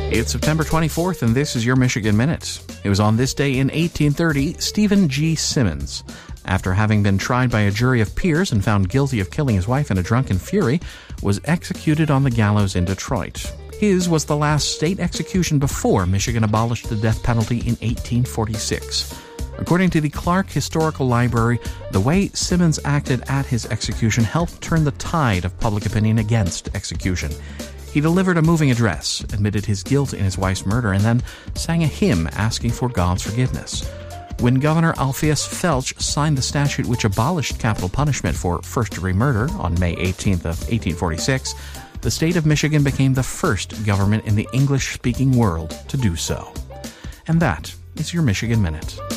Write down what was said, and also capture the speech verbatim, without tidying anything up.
It's September twenty-fourth, and this is your Michigan Minute. It was on this day in eighteen thirty, Stephen G. Simmons, after having been tried by a jury of peers and found guilty of killing his wife in a drunken fury, was executed on the gallows in Detroit. His was the last state execution before Michigan abolished the death penalty in eighteen forty-six. According to the Clark Historical Library, the way Simmons acted at his execution helped turn the tide of public opinion against execution. He delivered a moving address, admitted his guilt in his wife's murder, and then sang a hymn asking for God's forgiveness. When Governor Alpheus Felch signed the statute which abolished capital punishment for first-degree murder on May eighteenth of eighteen forty-six, the state of Michigan became the first government in the English-speaking world to do so. And that is your Michigan Minute.